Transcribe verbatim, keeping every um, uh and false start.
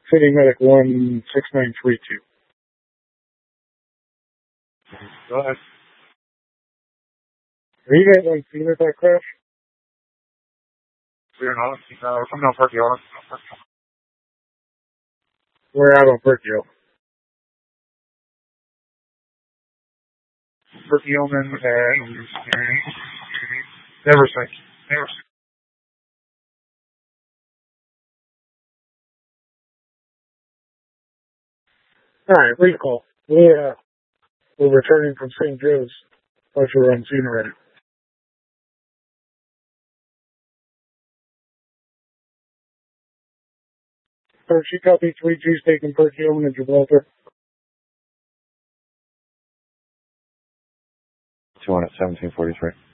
City Medic one six nine three two. Go ahead. Are you guys on scene at that crash? We are not. Uh, we're coming down Perkiomen. We're out on Perkio. Perkiomen and Neversink. Neversink. Alright, recall. We, uh, we're returning from Saint Joe's. Plus we're on scene already. First, she copy three G's taking Perkiomen and Gibraltar. two hundred seventeen forty-three.